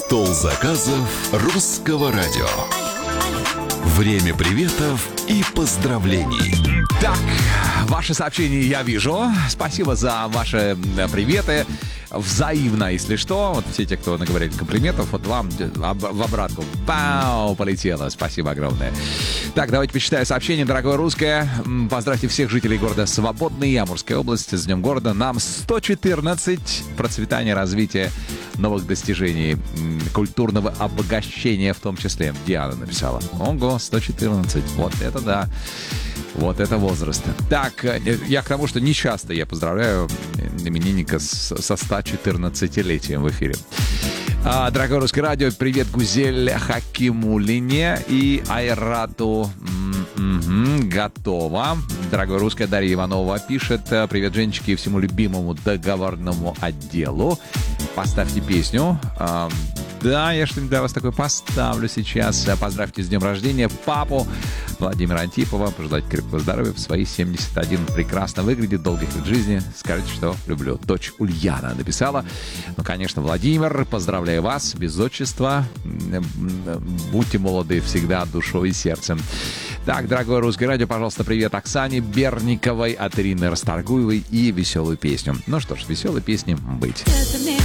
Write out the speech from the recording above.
Стол заказов русского радио. Время приветов и поздравлений. Так, ваши сообщения я вижу. Спасибо за ваши приветы. Взаимно, если что. Вот все те, кто наговорили комплиментов, вот вам в обратку. Пау, полетело. Спасибо огромное. Так, давайте почитаю сообщение. Дорогое русское, поздравьте всех жителей города Свободный, Амурской области с Днем города. Нам 114. Процветания, развития, новых достижений, культурного обогащения в том числе. Диана написала. Ого, 114. Вот это да. Вот это возраст. Так, я к тому, что не часто я поздравляю именинника со 114-летием в эфире. Дорогое русское радио, привет Гузель Хакимулине и Айрату. Готово. Дорогое русское, Дарья Иванова пишет: привет, Женечки, и всему любимому договорному отделу. Поставьте песню. Да, я что-нибудь для вас такое поставлю сейчас. Поздравьте с днем рождения папу Владимира Антипова. Пожелать крепкого здоровья в свои 71. Прекрасно выглядит, долгих лет жизни. Скажите, что люблю. Дочь Ульяна написала. Ну, конечно, Владимир, поздравляю вас. Без отчества. Будьте молоды всегда душой и сердцем. Так, дорогое русское радио, пожалуйста, привет Оксане Берниковой от Ирины Расторгуевой и веселую песню. Ну что ж, веселой песни быть.